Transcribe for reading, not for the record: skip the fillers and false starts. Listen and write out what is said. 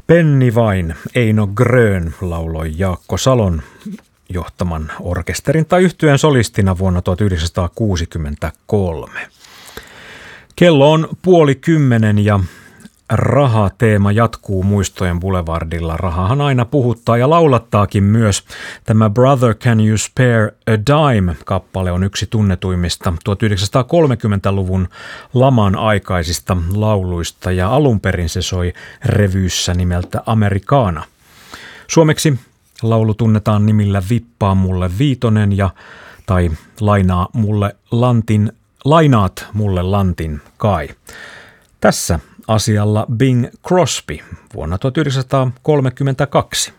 Penni vain, Eino Grön lauloi Jaakko Salon johtaman orkesterin tai yhtyeen solistina vuonna 1963. Kello on 9:30 ja rahateema jatkuu Muistojen Boulevardilla. Rahahan aina puhuttaa ja laulattaakin myös. Tämä Brother Can You Spare a Dime-kappale on yksi tunnetuimmista 1930-luvun laman aikaisista lauluista ja alun perin se soi revyyssä nimeltä Americana. Suomeksi laulu tunnetaan nimillä Vippaa mulle viitonen tai Lainaat mulle lantin kai. Tässä asialla Bing Crosby vuonna 1932.